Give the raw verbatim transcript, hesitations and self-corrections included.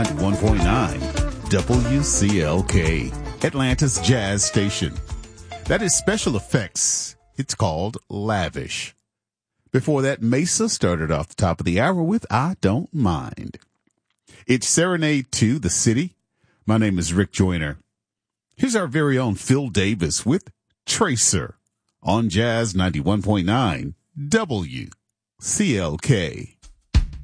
one point nine W C L K, Atlanta's Jazz Station. That is Special Effects. It's called Lavish. Before that, Mesa started off the top of the hour with I Don't Mind. It's Serenade to the City. My name is Rick Joyner. Here's our very own Phil Davis with Tracer on Jazz ninety-one point nine W C L K.